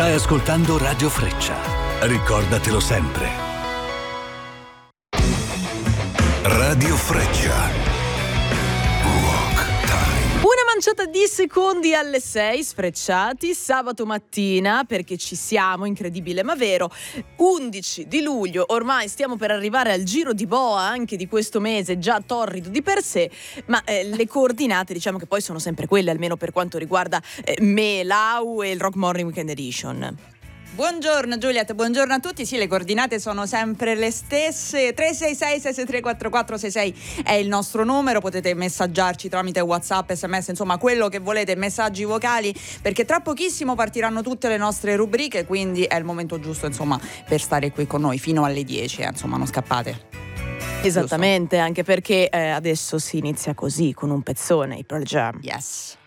Stai ascoltando Radio Freccia. Ricordatelo sempre. Radio Freccia. Una manciata di secondi alle 6 sfrecciati sabato mattina, perché ci siamo, incredibile ma vero, 11 di luglio, ormai stiamo per arrivare al giro di boa anche di questo mese, già torrido di per sé, ma le coordinate diciamo che poi sono sempre quelle, almeno per quanto riguarda me, Lau e il Rock Morning Weekend Edition. Buongiorno Giulietta, buongiorno a tutti. Sì, le coordinate sono sempre le stesse. 366-663-4466 è il nostro numero, potete messaggiarci tramite WhatsApp, SMS, insomma quello che volete, messaggi vocali, perché tra pochissimo partiranno tutte le nostre rubriche, quindi è il momento giusto insomma per stare qui con noi fino alle 10, insomma non scappate. Esattamente, giusto? Anche perché adesso si inizia così con un pezzone, i Pearl Jam. Yes.